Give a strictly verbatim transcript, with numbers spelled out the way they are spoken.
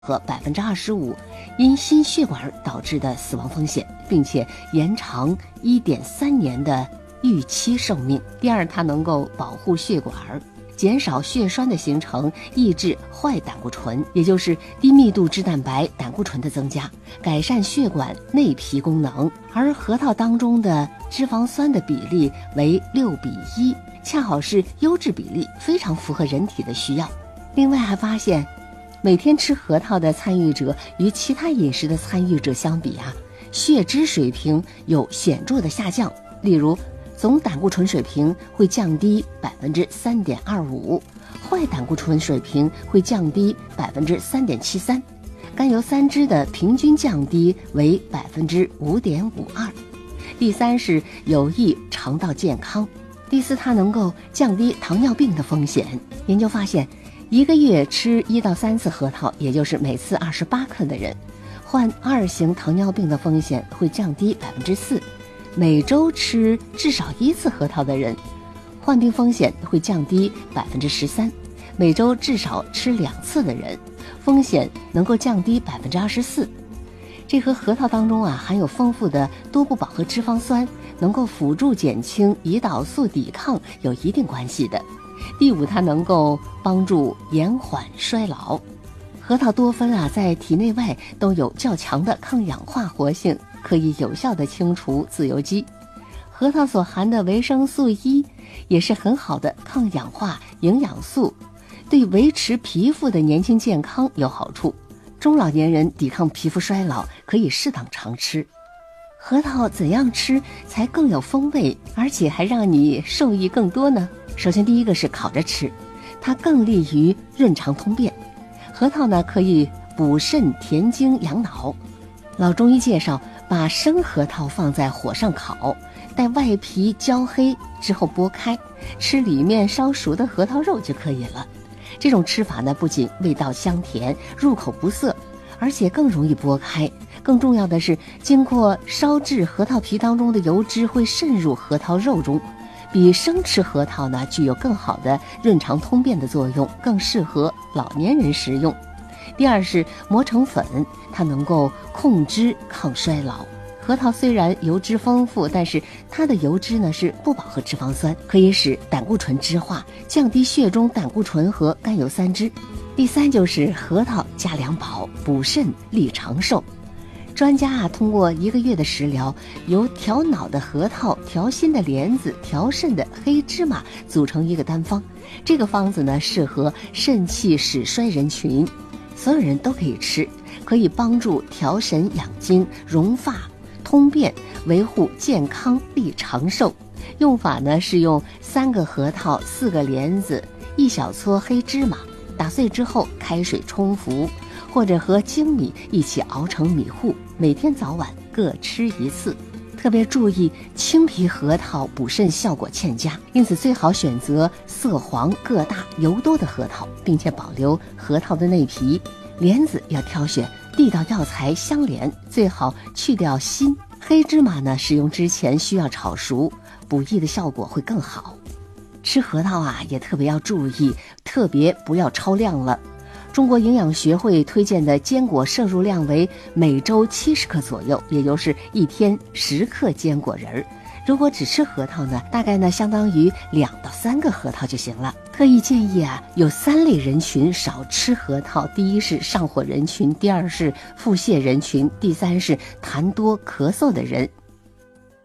和百分之二十五因心血管导致的死亡风险，并且延长一点三年的预期寿命。第二，它能够保护血管，减少血栓的形成，抑制坏胆固醇，也就是低密度脂蛋白胆固醇的增加，改善血管内皮功能。而核桃当中的脂肪酸的比例为六比一，恰好是优质比例，非常符合人体的需要。另外还发现，每天吃核桃的参与者与其他饮食的参与者相比啊，血脂水平有显著的下降。例如，总胆固醇水平会降低百分之三点二五，坏胆固醇水平会降低百分之三点七三，甘油三酯的平均降低为百分之五点五二。第三是有益肠道健康。第四，它能够降低糖尿病的风险。研究发现，一个月吃一到三次核桃，也就是每次二十八克的人，患二型糖尿病的风险会降低百分之四；每周吃至少一次核桃的人，患病风险会降低百分之十三；每周至少吃两次的人，风险能够降低百分之二十四。这和核桃当中啊含有丰富的多不饱和脂肪酸，能够辅助减轻胰岛素抵抗有一定关系的。第五，它能够帮助延缓衰老。核桃多酚啊，在体内外都有较强的抗氧化活性，可以有效地清除自由基。核桃所含的维生素 E 也是很好的抗氧化营养素，对维持皮肤的年轻健康有好处。中老年人抵抗皮肤衰老，可以适当常吃。核桃怎样吃才更有风味，而且还让你受益更多呢？首先，第一个是烤着吃，它更利于润肠通便。核桃呢，可以补肾填精养脑。老中医介绍，把生核桃放在火上烤，待外皮焦黑之后剥开，吃里面烧熟的核桃肉就可以了。这种吃法呢，不仅味道香甜，入口不涩，而且更容易剥开。更重要的是，经过烧制，核桃皮当中的油脂会渗入核桃肉中，比生吃核桃呢具有更好的润肠通便的作用，更适合老年人食用。第二是磨成粉，它能够控脂抗衰老。核桃虽然油脂丰富，但是它的油脂呢是不饱和脂肪酸，可以使胆固醇脂化，降低血中胆固醇和甘油三酯。第三就是核桃加两宝，补肾利长寿。专家啊，通过一个月的食疗，由调脑的核桃、调心的莲子、调肾的黑芝麻组成一个单方。这个方子呢，适合肾气始衰人群，所有人都可以吃，可以帮助调神养精、荣发、通便，维护健康利长寿。用法呢是用三个核桃、四个莲子、一小撮黑芝麻，打碎之后开水冲服，或者和精米一起熬成米糊，每天早晚各吃一次。特别注意，青皮核桃补肾效果欠佳，因此最好选择色黄、个大、油多的核桃，并且保留核桃的内皮。莲子要挑选地道药材相连，最好去掉心。黑芝麻呢，使用之前需要炒熟，补益的效果会更好。吃核桃啊，也特别要注意，特别不要超量了。中国营养学会推荐的坚果摄入量为每周七十克左右，也就是一天十克坚果仁儿。如果只吃核桃呢，大概呢相当于两到三个核桃就行了。特意建议啊，有三类人群少吃核桃：第一是上火人群，第二是腹泻人群，第三是痰多咳嗽的人。